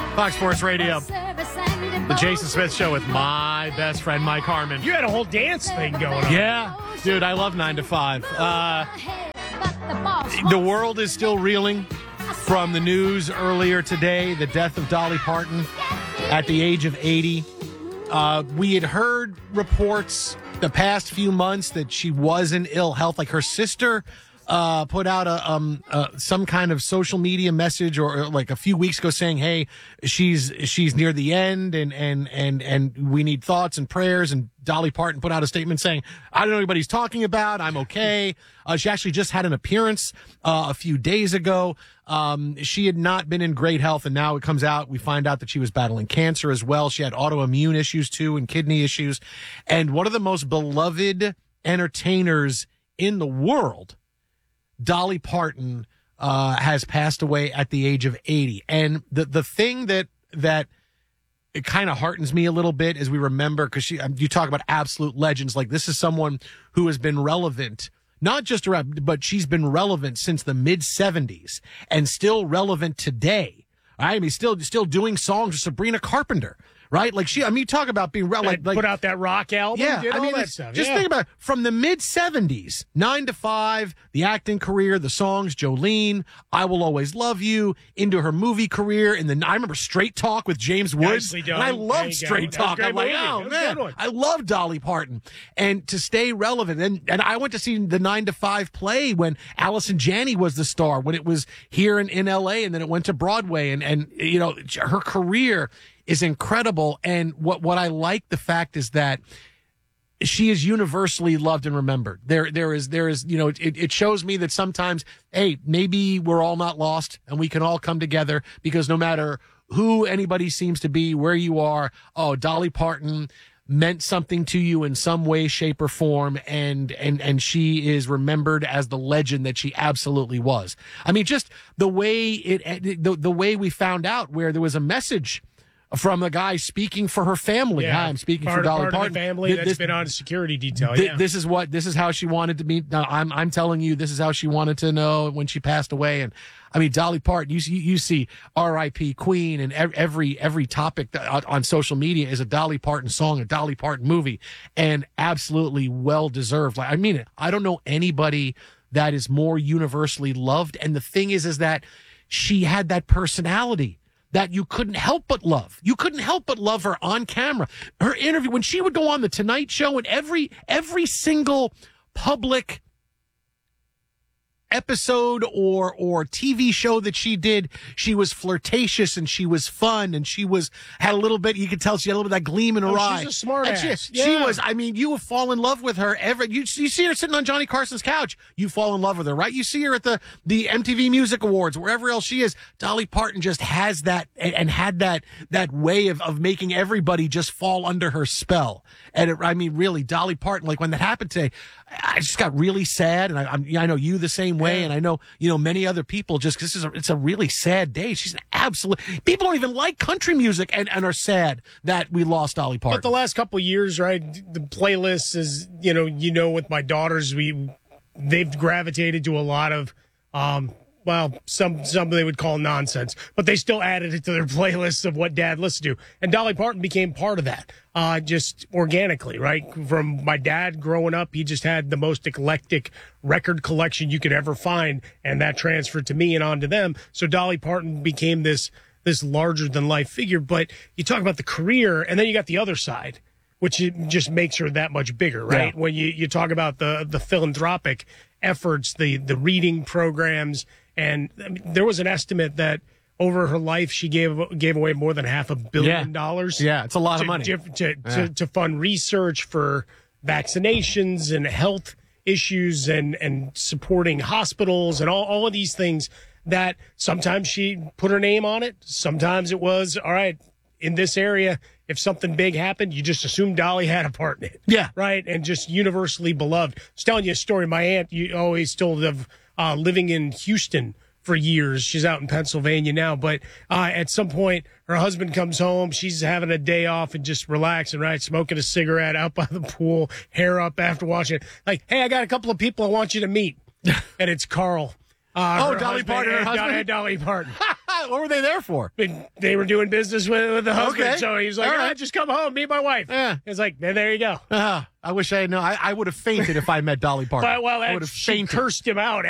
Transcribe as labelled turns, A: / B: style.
A: Fox Sports Radio. The Jason Smith Show with my best friend, Mike Harmon.
B: You had a whole dance thing going on.
A: Yeah. Dude, I love 9 to 5. The world is still reeling from the news earlier today, the death of Dolly Parton at the age of 80. We had heard reports the past few months that she was in ill health. Like her sister put out some kind of social media message or like a few weeks ago saying, hey, she's near the end and we need thoughts and prayers. And Dolly Parton put out a statement saying, I don't know what he's talking about. I'm okay. She actually just had an appearance a few days ago. She had not been in great health, and now it comes out, we find out that she was battling cancer as well. She had autoimmune issues too and kidney issues. And one of the most beloved entertainers in the world, Dolly Parton, has passed away at the age of 80. And the thing that it kind of heartens me a little bit as we remember, because you talk about absolute legends. Like, this is someone who has been relevant, not just around, but she's been relevant since the mid 70s and still relevant today. I mean, still doing songs with Sabrina Carpenter. Right? Like you talk about being like
B: put out that rock album.
A: Yeah.
B: Did all that stuff.
A: Just think about it. From the mid 70s, 9 to 5, the acting career, the songs, Jolene, I Will Always Love You, into her movie career. And I remember Straight Talk with James Woods. And I loved Straight Talk. I'm like, oh man, I love Dolly Parton. And to stay relevant. And I went to see the 9 to 5 play when Allison Janney was the star, when it was here in LA, and then it went to Broadway. And you know, her career is incredible. And what I like the fact is that she is universally loved and remembered. There is, you know, it shows me that sometimes, hey, maybe we're all not lost and we can all come together, because no matter who anybody seems to be, where you are, Dolly Parton meant something to you in some way, shape, or form, and she is remembered as the legend that she absolutely was. I mean, just the way the way we found out, where there was a message from a guy speaking for her family.
B: Yeah,
A: I'm speaking for Dolly Parton.
B: Of the family that's been on a security detail.
A: This is how she wanted to be. Now, I'm telling you, this is how she wanted to know when she passed away. And I mean, Dolly Parton, you see R.I.P. Queen, and every topic on social media is a Dolly Parton song, a Dolly Parton movie, and absolutely well deserved. Like, I mean it. I don't know anybody that is more universally loved. And the thing is that she had that personality that you couldn't help but love. You couldn't help but love her on camera. Her interview, when she would go on the Tonight Show, and every single public episode or TV show that she did, she was flirtatious and she was fun and had a little bit, you could tell she had a little bit of that gleam in her eye.
B: She's a smart ass.
A: She was, I mean, you would fall in love with her you see her sitting on Johnny Carson's couch, you fall in love with her, right? You see her at the MTV Music Awards, wherever else she is. Dolly Parton just has that and had that way of making everybody just fall under her spell. And I mean, really, Dolly Parton, like when that happened today, I just got really sad, and I know you the same way, and I know, you know, many other people, just because it's a really sad day. She's an absolute, people don't even like country music and are sad that we lost Dolly Parton.
B: But the last couple of years, right, the playlist is, you know, with my daughters, they've gravitated to a lot of, some they would call nonsense, but they still added it to their playlists of what Dad listened to. And Dolly Parton became part of that, just organically, right? From my dad growing up, he just had the most eclectic record collection you could ever find, and that transferred to me and on to them. So Dolly Parton became this larger than life figure. But you talk about the career, and then you got the other side, which just makes her that much bigger, right? Yeah. When you talk about the philanthropic efforts, the reading programs. And I mean, there was an estimate that over her life, she gave away more than $500 million.
A: Yeah, it's a lot of money.
B: To fund research for vaccinations and health issues and supporting hospitals and all of these things that sometimes she put her name on it. Sometimes it was, all right, in this area, if something big happened, you just assumed Dolly had a part in it.
A: Yeah.
B: Right? And just universally beloved. I was telling you a story. My aunt always told of living in Houston for years. She's out in Pennsylvania now. But at some point, her husband comes home. She's having a day off and just relaxing, right? Smoking a cigarette out by the pool, hair up after washing it. Like, hey, I got a couple of people I want you to meet. And it's Carl.
A: Dolly Parton, her husband?
B: Dolly Parton.
A: What were they there for?
B: They were doing business with the husband,
A: Okay.
B: so he was like,
A: All
B: "All
A: right.
B: right, just come home, meet my wife."
A: Yeah.
B: It's like, then there you go.
A: I wish I had known. I would have fainted if I met Dolly Parton.
B: Well,
A: I would have
B: she
A: fainted.
B: cursed him out